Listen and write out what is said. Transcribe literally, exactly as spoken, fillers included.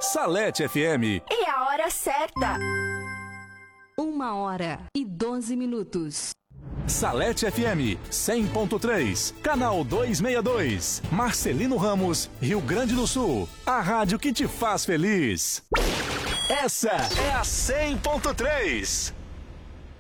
Salete F M. E a hora certa. Uma hora e doze minutos. Salete F M cem ponto três, canal duzentos e sessenta e dois, Marcelino Ramos, Rio Grande do Sul. A rádio que te faz feliz. Essa é a cem ponto três.